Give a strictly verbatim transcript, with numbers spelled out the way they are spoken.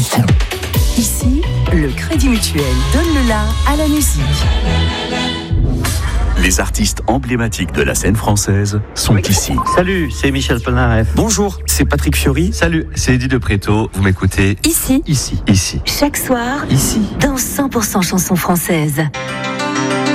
Ici, le Crédit Mutuel donne le la à la musique. Les artistes emblématiques de la scène française sont oui. ici. Salut, c'est Michel Polnareff. Bonjour, c'est Patrick Fiori. Salut, c'est Eddie de Préto. Vous m'écoutez ici, ici, ici. Chaque soir, ici, dans cent pour cent chansons françaises.